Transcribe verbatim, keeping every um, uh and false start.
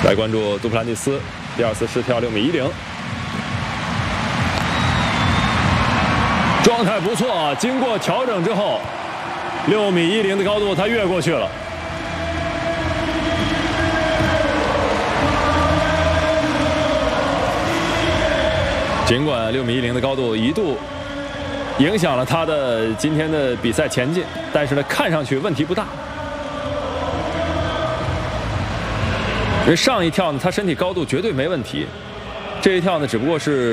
来关注杜普兰蒂斯第二次试跳六米一零，状态不错，经过调整之后，六米一零的高度他越过去了。尽管六米一零的高度一度影响了他的今天的比赛前进，但是呢，看上去问题不大。因为上一跳呢，他身体高度绝对没问题，这一跳呢，只不过是。